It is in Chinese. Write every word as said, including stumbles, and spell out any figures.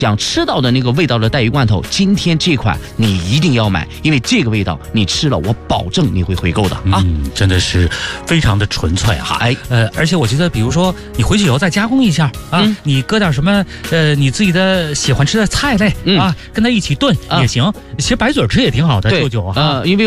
想吃到的那个味道的带鱼罐头，今天这款你一定要买，因为这个味道你吃了，我保证你会回购的啊！ 嗯，真的是非常的纯粹哈。 哎， 呃，而且我觉得，比如说你回去以后再加工一下啊，嗯、你搁点什么呃你自己的喜欢吃的菜类、嗯、啊，跟它一起炖也行。嗯、其实白嘴吃也挺好的，舅舅啊， 呃，因为。